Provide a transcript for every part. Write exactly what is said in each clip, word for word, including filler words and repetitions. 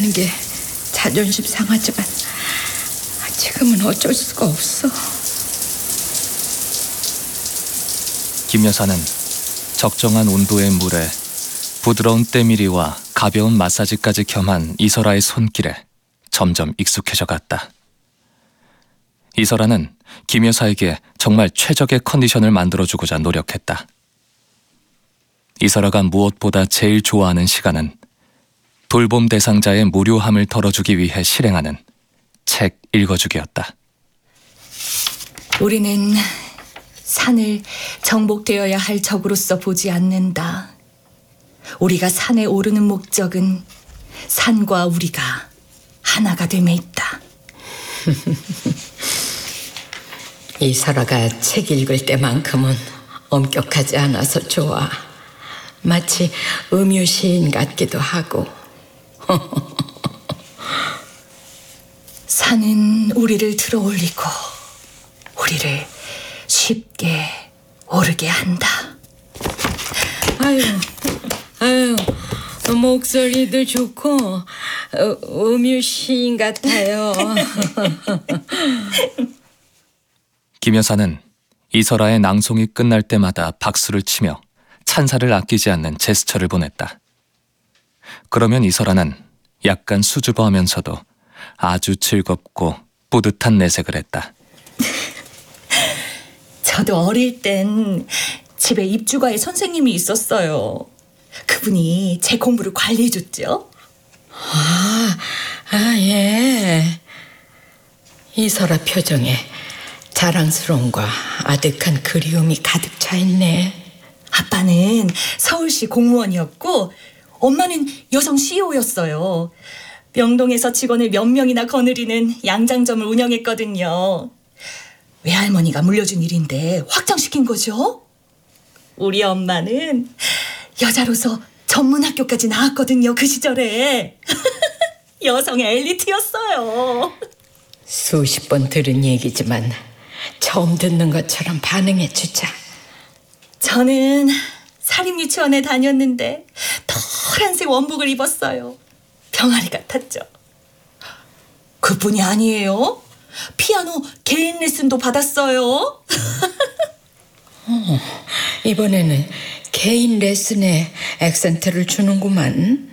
하는 게 자존심 상하지만 지금은 어쩔 수가 없어. 김 여사는 적정한 온도의 물에 부드러운 때밀이와 가벼운 마사지까지 겸한 이설아의 손길에 점점 익숙해져 갔다. 이설아는 김 여사에게 정말 최적의 컨디션을 만들어주고자 노력했다. 이설아가 무엇보다 제일 좋아하는 시간은 돌봄 대상자의 무료함을 덜어주기 위해 실행하는 책 읽어주기였다. 우리는 산을 정복되어야 할 적으로서 보지 않는다. 우리가 산에 오르는 목적은 산과 우리가 하나가 됨에 있다. 이설아가 책 읽을 때만큼은 엄격하지 않아서 좋아. 마치 음유 시인 같기도 하고. 산은 우리를 들어 올리고 우리를 쉽게 오르게 한다. 아유, 아유, 목소리도 좋고 음유 시인 같아요. 김 여사는 이설아의 낭송이 끝날 때마다 박수를 치며 찬사를 아끼지 않는 제스처를 보냈다. 그러면 이설아는 약간 수줍어하면서도 아주 즐겁고 뿌듯한 내색을 했다. 저도 어릴 땐 집에 입주가에 선생님이 있었어요. 그분이 제 공부를 관리해줬죠. 아, 아, 예. 이설아 표정에 자랑스러움과 아득한 그리움이 가득 차 있네. 아빠는 서울시 공무원이었고 엄마는 여성 씨이오였어요. 명동에서 직원을 몇 명이나 거느리는 양장점을 운영했거든요. 외할머니가 물려준 일인데 확장시킨 거죠. 우리 엄마는 여자로서 전문학교까지 나왔거든요. 그 시절에. 여성의 엘리트였어요. 수십 번 들은 얘기지만 처음 듣는 것처럼 반응해 주자. 저는 사립유치원에 다녔는데 노란색 원복을 입었어요. 병아리 같았죠. 그뿐이 아니에요. 피아노 개인 레슨도 받았어요. 어, 이번에는 개인 레슨에 액센트를 주는구만.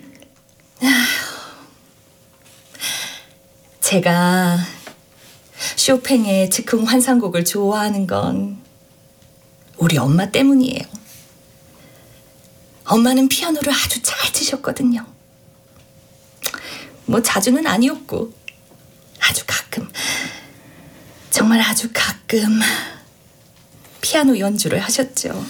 제가 쇼팽의 즉흥 환상곡을 좋아하는 건 우리 엄마 때문이에요. 엄마는 피아노를 아주 잘 치셨거든요. 뭐 자주는 아니었고 아주 가끔, 정말 아주 가끔 피아노 연주를 하셨죠.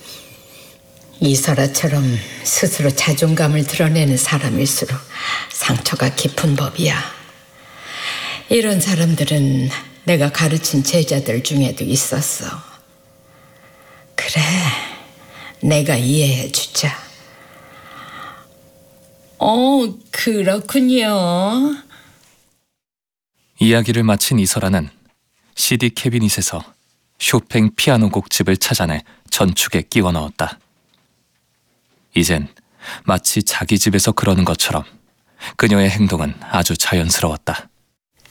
이설아처럼 스스로 자존감을 드러내는 사람일수록 상처가 깊은 법이야. 이런 사람들은 내가 가르친 제자들 중에도 있었어. 그래, 내가 이해해 주자. 어, 그렇군요. 이야기를 마친 이설아는 씨디 캐비닛에서 쇼팽 피아노 곡집을 찾아내 전축에 끼워 넣었다. 이젠 마치 자기 집에서 그러는 것처럼 그녀의 행동은 아주 자연스러웠다.